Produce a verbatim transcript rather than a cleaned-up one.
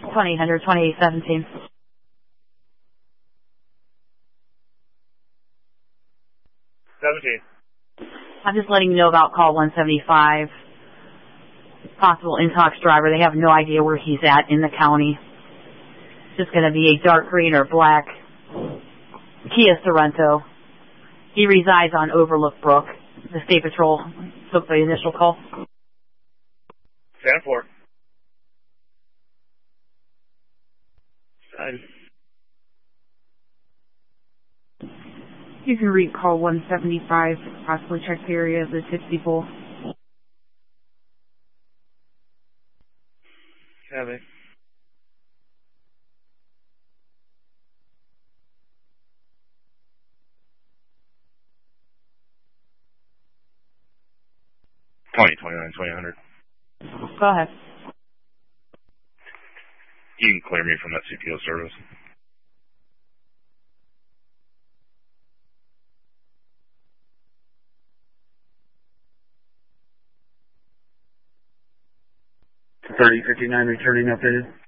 twenty-eight hundred, twenty-eight seventeen. seventeen. I'm just letting you know about call one seventy-five. Possible intox driver. They have no idea where he's at in the county. It's just going to be a dark green or black Kia Sorento. He resides on Overlook Brook. The State Patrol took the initial call. ten four. Nine. You can read call one seventy-five, possibly check the area of the Tipsy Bowl. Copy. twenty, twenty-nine, twenty hundred. Go ahead. You can clear me from that C P O service. thirty fifty-nine returning updated.